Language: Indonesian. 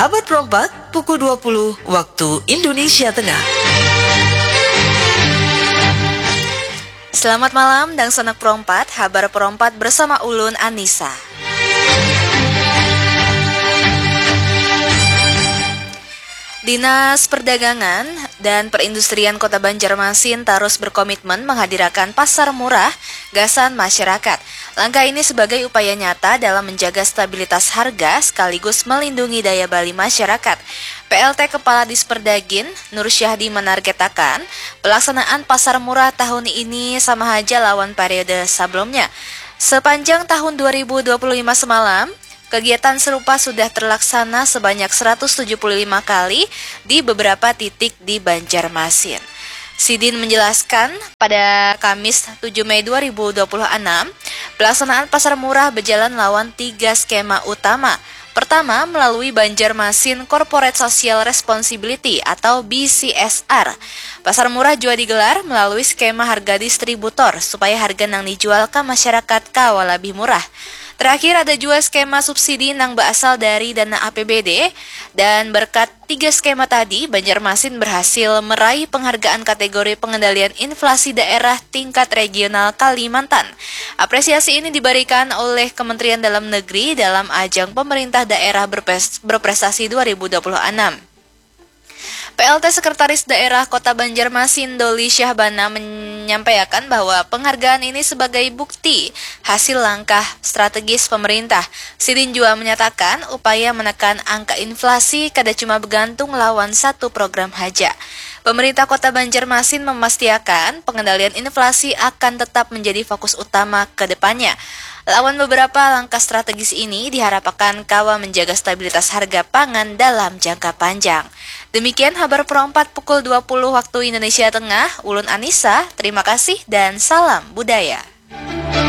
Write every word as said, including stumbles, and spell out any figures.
Habar Perempat, pukul dua puluh waktu Indonesia Tengah. Selamat malam dan Sanak Perempat, Habar Perempat bersama Ulun Anissa. Dinas Perdagangan dan Perindustrian Kota Banjarmasin terus berkomitmen menghadirkan pasar murah gasan masyarakat. Langkah ini sebagai upaya nyata dalam menjaga stabilitas harga sekaligus melindungi daya beli masyarakat. P L T Kepala Disperdagin Nur Syahdi menargetkan pelaksanaan pasar murah tahun ini sama saja lawan periode sebelumnya. Sepanjang tahun dua ribu dua puluh lima semalam, kegiatan serupa sudah terlaksana sebanyak seratus tujuh puluh lima kali di beberapa titik di Banjarmasin. Sidin menjelaskan pada Kamis tujuh Mei dua ribu dua puluh enam, pelaksanaan pasar murah berjalan lawan tiga skema utama. Pertama, melalui Banjarmasin Corporate Social Responsibility atau B C S R. Pasar murah juga digelar melalui skema harga distributor supaya harga yang dijual ke masyarakat kawa lebih murah. Terakhir ada juga skema subsidi yang berasal dari dana A P B D dan berkat tiga skema tadi Banjarmasin berhasil meraih penghargaan kategori pengendalian inflasi daerah tingkat regional Kalimantan. Apresiasi ini diberikan oleh Kementerian Dalam Negeri dalam ajang pemerintah daerah berprestasi dua ribu dua puluh enam. P L T Sekretaris Daerah Kota Banjarmasin Doli Syahbana menyampaikan bahwa penghargaan ini sebagai bukti hasil langkah strategis pemerintah. Sidin juga menyatakan upaya menekan angka inflasi kada cuma bergantung lawan satu program haja. Pemerintah Kota Banjarmasin memastikan pengendalian inflasi akan tetap menjadi fokus utama ke depannya. Lawan beberapa langkah strategis ini diharapkan kawa menjaga stabilitas harga pangan dalam jangka panjang. Demikian Habar Perempat pukul dua puluh waktu Indonesia Tengah. Ulun Anissa, terima kasih dan salam budaya.